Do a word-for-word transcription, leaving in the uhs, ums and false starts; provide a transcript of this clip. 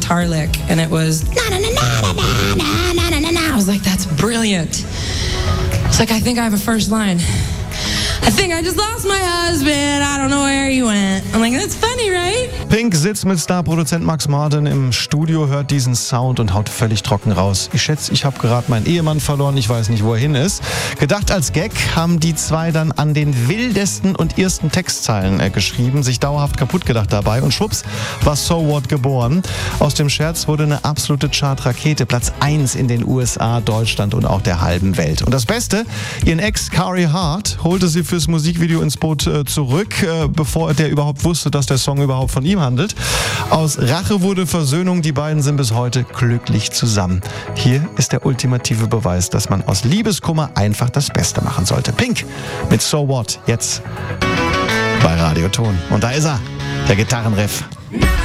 guitar lick, and it was na na na na na na na na na na. I was like, that's brilliant. It's like, I think I have a first line. I think I just lost my husband. I don't know where he went. I'm like, that's funny, right? Pink sitzt mit Starproduzent Max Martin im Studio, hört diesen Sound und haut völlig trocken raus. Ich schätze, ich habe gerade meinen Ehemann verloren, ich weiß nicht, wo er hin ist. Gedacht als Gag haben die zwei dann an den wildesten und ersten Textzeilen äh, geschrieben, sich dauerhaft kaputt gedacht dabei und schwupps war So What geboren. Aus dem Scherz wurde eine absolute Chart-Rakete, Platz eins in den U S A, Deutschland und auch der halben Welt. Und das Beste, ihren Ex Carey Hart holte sie fürs Musikvideo ins Boot äh, zurück, äh, bevor der überhaupt wusste, dass der Song überhaupt von ihm handelt. Aus Rache wurde Versöhnung, die beiden sind bis heute glücklich zusammen. Hier ist der ultimative Beweis, dass man aus Liebeskummer einfach das Beste machen sollte. Pink mit So What, jetzt bei Radio Ton. Und da ist er, der Gitarrenriff.